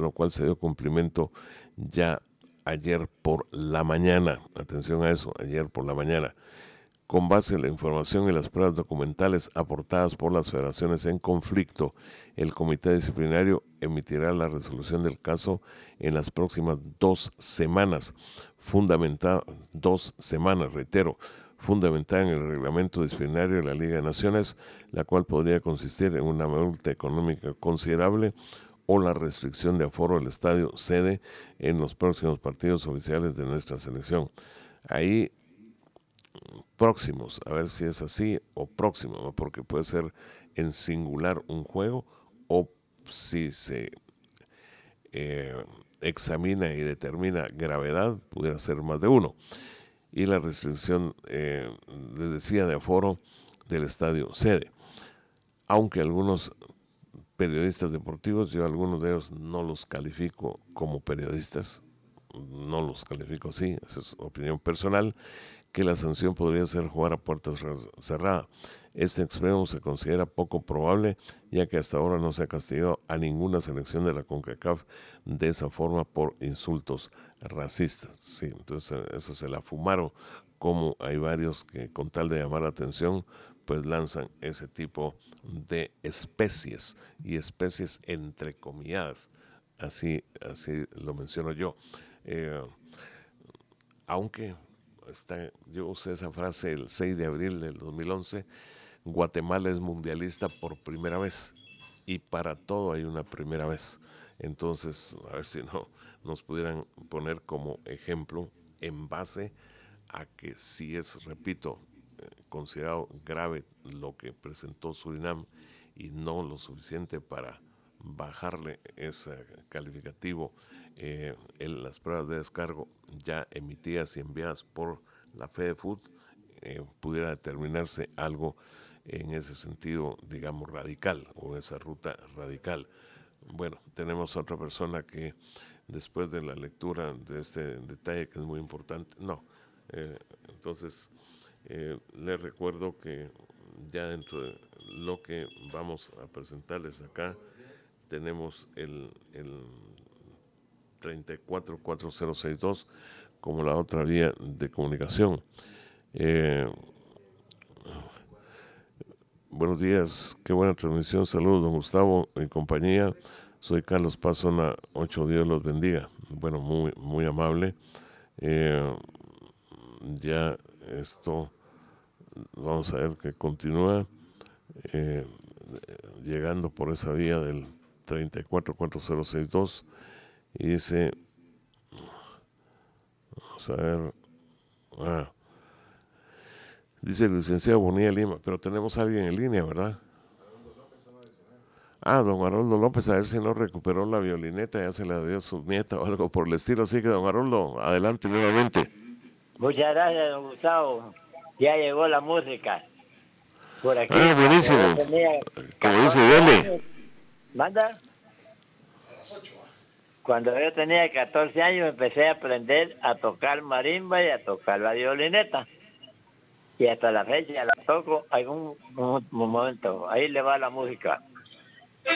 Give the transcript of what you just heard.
a lo cual se dio cumplimiento ya ayer por la mañana. Atención a eso, ayer por la mañana. Con base en la información y las pruebas documentales aportadas por las federaciones en conflicto, el comité disciplinario emitirá la resolución del caso en las próximas 2 semanas, fundamentada, 2 semanas, reitero, fundamentada en el reglamento disciplinario de la Liga de Naciones, la cual podría consistir en una multa económica considerable o la restricción de aforo del estadio sede en los próximos partidos oficiales de nuestra selección. Ahí próximos, a ver si es así o próximo, ¿no? Porque puede ser en singular un juego o si se eh, examina y determina gravedad, pudiera ser más de uno. Y la restricción, les decía, de aforo del estadio sede. Aunque algunos periodistas deportivos, yo algunos de ellos no los califico como periodistas, no los califico así, esa es opinión personal, que la sanción podría ser jugar a puertas cerradas. Este extremo se considera poco probable, ya que hasta ahora no se ha castigado a ninguna selección de la CONCACAF de esa forma por insultos racistas. Sí, entonces eso se la fumaron, como hay varios que con tal de llamar la atención, pues lanzan ese tipo de especies, y especies entrecomilladas, así lo menciono yo. Eh, Aunque yo usé esa frase el 6 de abril del 2011, Guatemala es mundialista por primera vez, y para todo hay una primera vez. Entonces, a ver si no nos pudieran poner como ejemplo en base a que si es, repito, considerado grave lo que presentó Surinam y no lo suficiente para bajarle ese calificativo en las pruebas de descargo ya emitidas y enviadas por la FEDEFUT, pudiera determinarse algo en ese sentido, digamos, radical, o esa ruta radical. Bueno, tenemos otra persona que después de la lectura de este detalle que es muy importante, entonces les recuerdo que ya dentro de lo que vamos a presentarles acá, tenemos el 344062 como la otra vía de comunicación. Eh, Buenos días, qué buena transmisión, saludos don Gustavo y compañía, soy Carlos Paz, zona 8, Dios los bendiga. Bueno, muy amable. Eh, ya esto, vamos a ver que continúa eh, llegando por esa vía del 344062 y dice, vamos a ver, dice el licenciado Bonilla Lima, pero tenemos a alguien en línea, ¿verdad? Don Haroldo López, a ver si no recuperó la violineta, ya se la dio su nieta o algo por el estilo. Así que, don Haroldo, adelante nuevamente. Muchas gracias, don Gustavo. Ya llegó la música. Por aquí, Buenísimo. cuando yo tenía Como dice 14 Dele. años, ¿manda? Cuando yo tenía 14 años empecé a aprender a tocar marimba y a tocar la violineta. Y hasta la fecha la toco algún momento. Ahí le va la música.